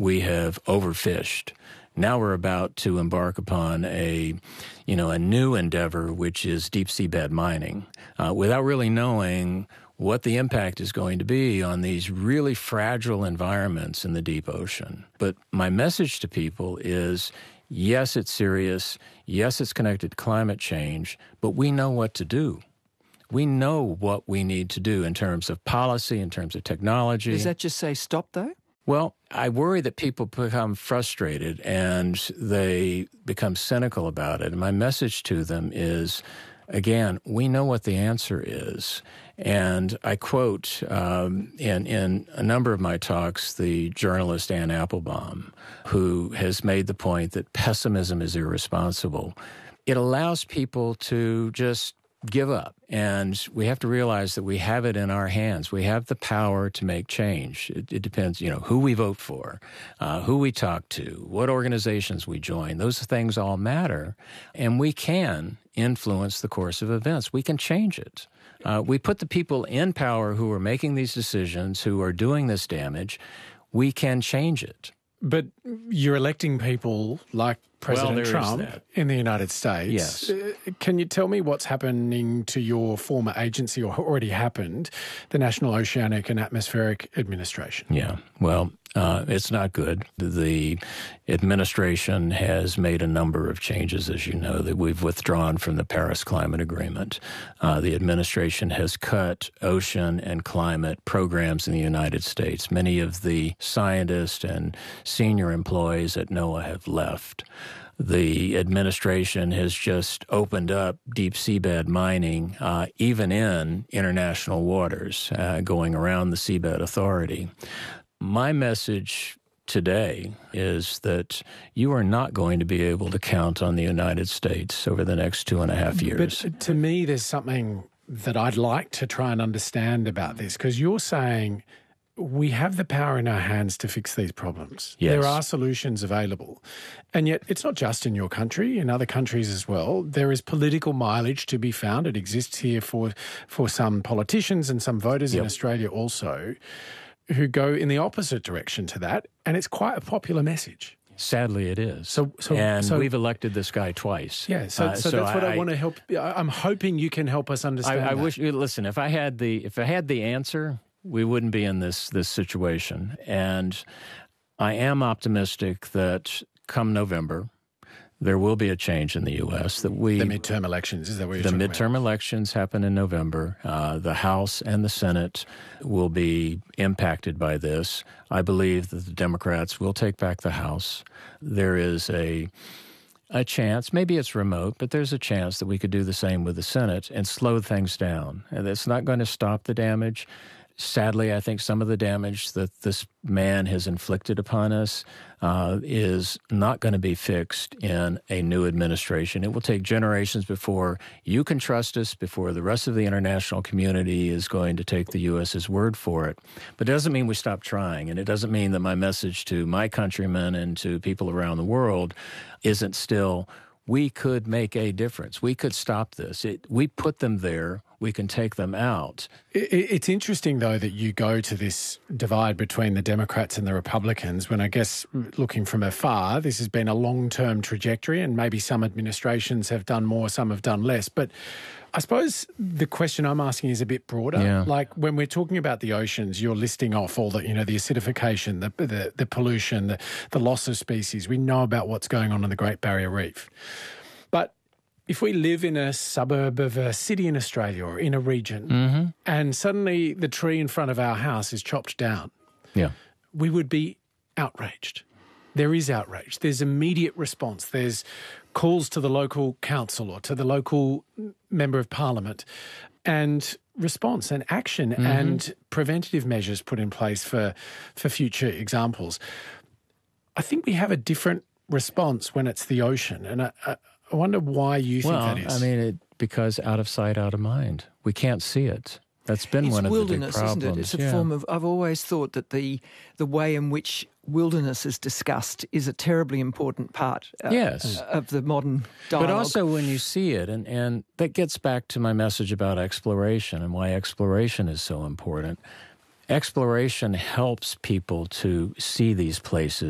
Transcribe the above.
we have overfished. Now we're about to embark upon a new endeavor, which is deep seabed mining, without really knowing what the impact is going to be on these really fragile environments in the deep ocean. But my message to people is, yes, it's serious. Yes, it's connected to climate change, but we know what to do. We know what we need to do in terms of policy, in terms of technology. Does that just say stop, though? Well, I worry that people become frustrated and they become cynical about it. And my message to them is, again, we know what the answer is. And I quote in a number of my talks the journalist Anne Applebaum, who has made the point that pessimism is irresponsible. It allows people to just give up. And we have to realize that we have it in our hands. We have the power to make change. It depends, who we vote for, who we talk to, what organizations we join. Those things all matter. And we can influence the course of events. We can change it. We put the people in power who are making these decisions, who are doing this damage. We can change it. But you're electing people like President Trump in the United States. Yes. Can you tell me what's happening to your former agency, or already happened, the National Oceanic and Atmospheric Administration? Yeah, well, it's not good. The administration has made a number of changes, as you know, that we've withdrawn from the Paris Climate Agreement. The administration has cut ocean and climate programs in the United States. Many of the scientists and senior employees at NOAA have left. The administration has just opened up deep seabed mining, even in international waters, going around the Seabed Authority. My message today is that you are not going to be able to count on the United States over the next 2.5 years. But to me, there's something that I'd like to try and understand about this, because you're saying we have the power in our hands to fix these problems. Yes. There are solutions available. And yet it's not just in your country, in other countries as well. There is political mileage to be found. It exists here for some politicians and some voters in Australia also, who go in the opposite direction to that. And it's quite a popular message. Sadly, it is. So we've elected this guy twice. Yeah, so that's what I want to help. I'm hoping you can help us understand. I wish. Listen, if I had the answer, we wouldn't be in this situation. And I am optimistic that come November, there will be a change in the U.S. The midterm elections, is that what you're talking about? The midterm elections happen in November. The House and the Senate will be impacted by this. I believe that the Democrats will take back the House. There is a chance, maybe it's remote, but there's a chance that we could do the same with the Senate and slow things down. And it's not going to stop the damage. Sadly, I think some of the damage that this man has inflicted upon us is not going to be fixed in a new administration. It will take generations before you can trust us, before the rest of the international community is going to take the U.S.'s word for it. But it doesn't mean we stop trying, and it doesn't mean that my message to my countrymen and to people around the world isn't still, we could make a difference. We could stop this. We put them there. We can take them out. It's interesting, though, that you go to this divide between the Democrats and the Republicans when, I guess, looking from afar, this has been a long-term trajectory, and maybe some administrations have done more, some have done less. But I suppose the question I'm asking is a bit broader. Yeah. Like when we're talking about the oceans, you're listing off all the, the acidification, the pollution, the loss of species. We know about what's going on in the Great Barrier Reef. But if we live in a suburb of a city in Australia or in a region, and suddenly the tree in front of our house is chopped down, we would be outraged. There is outrage. There's immediate response. There's calls to the local council or to the local member of parliament, and response and action and preventative measures put in place for future examples. I think we have a different response when it's the ocean, and I wonder why you think that is. Well, I mean, because out of sight, out of mind. We can't see it. That's been one of the big problems. It's wilderness, isn't it? It's a form of. I've always thought that the way in which wilderness is discussed is a terribly important part of the modern dialogue. But also when you see it, and that gets back to my message about exploration and why exploration is so important. Exploration helps people to see these places